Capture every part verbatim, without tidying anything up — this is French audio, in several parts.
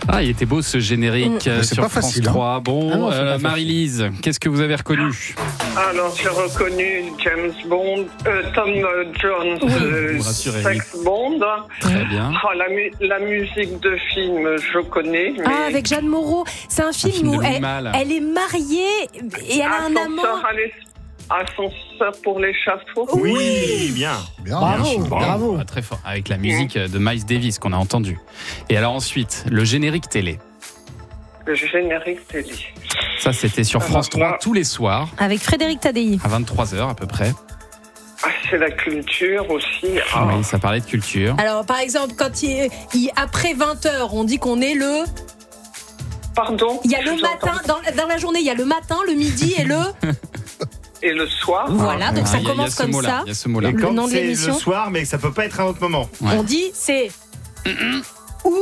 Ah, il était beau ce générique Mmh. euh, C'est sur pas France facile, hein. trois. Bon, Ah non, c'est euh, pas facile. Marie-Lise, qu'est-ce que vous avez reconnu? Alors, j'ai reconnu James Bond, euh, Tom Jones, euh, vous rassurez, Sex Bond. Très bien. Ah, la, mu- la musique de film, je connais. Mais... Ah, avec Jeanne Moreau. C'est un film, film de où Louis elle, Malle. elle est mariée et elle a un amant. Ascenseur à l'es- Ascenseur pour l'échafaud. Oui, bien. Bien, Bravo, bien. bravo. Ah, très fort. Avec la musique de Miles Davis qu'on a entendue. Et alors ensuite, le générique télé. Le générique télé. Ça, c'était sur Alors France trois là- tous les soirs, Avec Frédéric Tadei. à vingt-trois heures à peu près. Ah, c'est la culture aussi. Ah. Oui, ça parlait de culture. Alors, par exemple, quand il, il- après vingt heures, on dit qu'on est le. Pardon. Il y a je le vous matin, entends. dans, dans la journée, il y a le matin, le midi et le. Et le soir. Voilà, donc Ah, ça il y a- il y a commence ce comme mot-là, ça. Il y a ce mot-là. Et Le quand nom de c'est l'émission. le soir, mais ça peut pas être à un autre moment. Ouais. On dit c'est. Ou.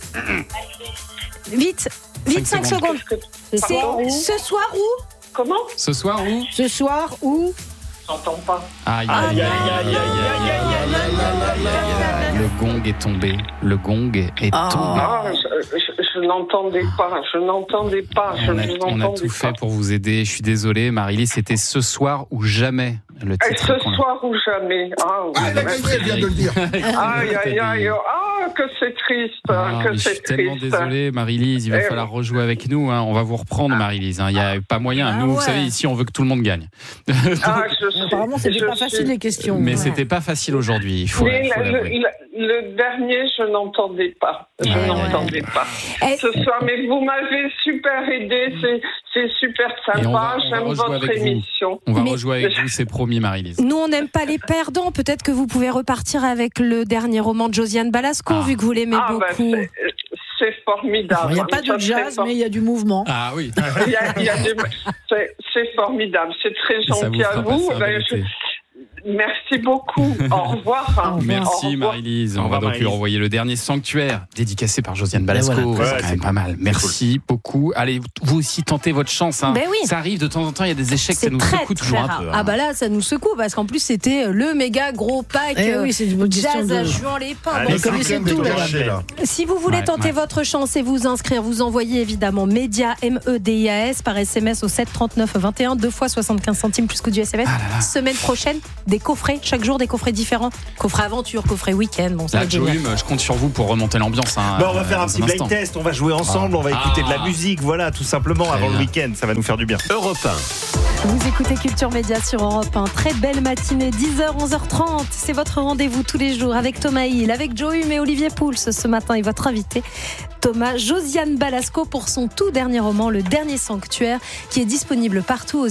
Vite, vite, Cinq cinq secondes. Qu'est-ce que- C'est Pardon ce soir où Comment? Ce soir où? Ce soir où J'entends pas. Aïe, Ah, aïe, aïe, aïe, aïe, aïe, aïe, aïe, aïe, aïe, aïe. Le gong est tombé. Le gong est Ah. tombé. Ah, je, je- je n'entendais pas. Je n'entendais pas. Je On a, ne vous on a entendais tout fait pas. pour vous aider. Je suis désolé, Marie-Lise, c'était ce soir ou jamais le Et titre. ce qu'on a. soir ou jamais. Ah, oui. Ah, elle a gagné, elle vient de le dire. Aïe, aïe, aïe. Ah, que c'est triste. Ah, que mais je c'est suis tellement triste. désolé, Marie-Lise. Il va Eh falloir rejouer avec nous. hein. On va vous reprendre, Marie-Lise. hein. Il n'y a pas moyen. Ah nous, vous ouais. savez, ici, on veut que tout le monde gagne. Ah, je sais. Apparemment, c'était je pas sais. facile les questions. Mais Ouais. c'était pas facile aujourd'hui. Il faut, Mais il faut le, l'avouer. le- le dernier, je n'entendais pas. Je Ouais, n'entendais pas. Eh, Ce soir, mais vous m'avez super aidé. C'est, c'est super Et on va- sympa. on va J'aime rejouer votre avec vous. émission. On va Mais- rejouer avec vous, c'est promis, Marie-Lise. Nous, on n'aime pas les perdants. Peut-être que vous pouvez repartir avec le dernier roman de Josiane Balasco, Ah. vu que vous l'aimez Ah, ben, beaucoup. c'est, c'est formidable. Il n'y a pas Ça de serait jazz, for- mais il y a du mouvement. Ah oui. Il y a- il y a des- c'est, c'est formidable. C'est très Ça vous gentil à fera vous. passer un Ben, bel je- été. Merci beaucoup. Au revoir. Au revoir. Au Merci revoir. Marie-Lise. On Au va revoir, donc lui Marie-Lise. renvoyer le dernier Sanctuaire, dédicacé par Josiane Balasco. Ben voilà. c'est Ouais, quand c'est même cool. pas mal. Merci beaucoup. Allez, vous aussi tentez votre chance. hein. Ben oui. Ça arrive de temps en temps, il y a des échecs, ça C'est nous très, secoue très toujours un rare. peu. hein. Ah bah là, ça nous secoue parce qu'en plus c'était le méga gros pack Eh euh, oui, c'est une bonne question jazz de. à Juan les Pins. Allez, Bon, Vous c'est connaissez week-end tout, de là. Rocher. si vous voulez Ouais, tenter ouais. votre chance et vous inscrire, vous envoyez évidemment Média M E D I A S par S M S au sept trente-neuf vingt et un, deux fois soixante-quinze centimes plus coût du S M S. Ah Semaine prochaine, des coffrets, chaque jour des coffrets différents. Coffret aventure, coffret week-end. Bon, ça va Là, être génial. Joël, je compte sur vous pour remonter l'ambiance. hein, Bon, on va faire un dans petit blind instant. test, on va jouer ensemble, on va écouter de la Ah. musique, voilà, tout simplement, Très avant le bien. week-end, ça va nous faire du bien. Europe un. Vous écoutez Culture Média sur Europe un. Très belle matinée, dix heures, onze heures trente. C'est votre rendez-vous tous les jours avec Thomas Hill, avec Joe Hume et Olivier Pouls. Ce matin, et votre invité, Thomas Josiane Balasco, pour son tout dernier roman, Le Dernier Sanctuaire, qui est disponible partout aux